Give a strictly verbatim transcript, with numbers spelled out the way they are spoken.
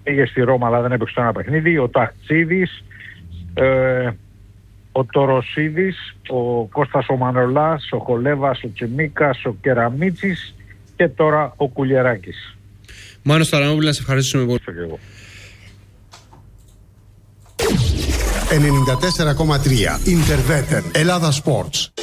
πήγε στη Ρώμα αλλά δεν έπαιξε το ένα παιχνίδι, ο Ταχτσίδης, ε, ο Τοροσίδης, ο Κώστας ο Μανολάς, ο Χολέβας, ο Τσιμίκας, ο Κεραμίτσης και τώρα ο Κουλιεράκης. Μάνο Σταραμόπουλο, να σε ευχαριστήσουμε πολύ. ενενήντα τέσσερα κόμμα τρία Interveter Ελλάδα Sports.